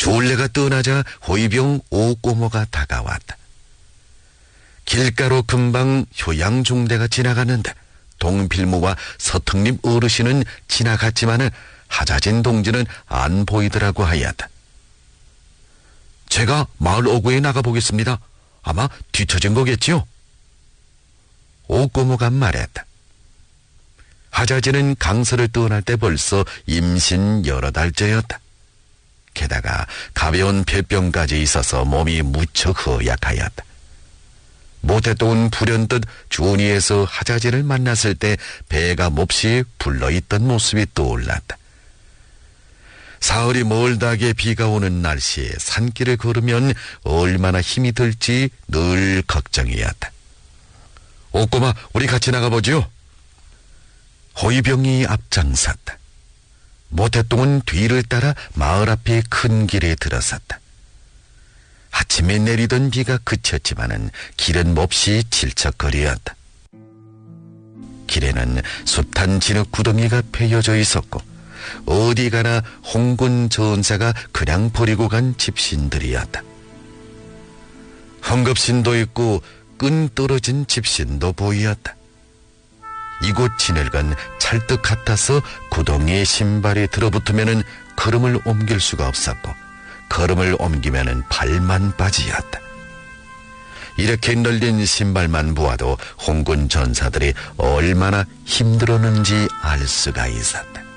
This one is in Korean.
둘레가 떠나자 호위병 오꼬모가 다가왔다. 길가로 금방 효양중대가 지나가는데 동필무와 서특립 어르신은 지나갔지만은 하자진 동지는 안 보이더라고 하였다. 제가 마을 오구에 나가보겠습니다. 아마 뒤처진 거겠지요? 오꼬모가 말했다. 하자진은 강서를 떠날 때 벌써 임신 여러 달째였다. 게다가 가벼운 폐병까지 있어서 몸이 무척 허약하였다. 못했던 불현듯 주원이에서 하자진을 만났을 때 배가 몹시 불러있던 모습이 떠올랐다. 사흘이 멀다게 비가 오는 날씨에 산길을 걸으면 얼마나 힘이 들지 늘 걱정이었다. 오꼬마, 우리 같이 나가보지요? 호위병이 앞장섰다. 모태똥은 뒤를 따라 마을 앞의 큰 길에 들어섰다. 아침에 내리던 비가 그쳤지만은 길은 몹시 질척거리었다. 길에는 숱한 진흙 구덩이가 패여져 있었고 어디 가나 홍군 전사가 그냥 버리고 간 집신들이었다. 헝겊신도 있고 끈 떨어진 집신도 보이었다. 이곳 진흙은 찰떡 같아서 구덩이에 신발이 들어붙으면은 걸음을 옮길 수가 없었고 걸음을 옮기면은 발만 빠지었다. 이렇게 널린 신발만 보아도 홍군 전사들이 얼마나 힘들었는지 알 수가 있었다.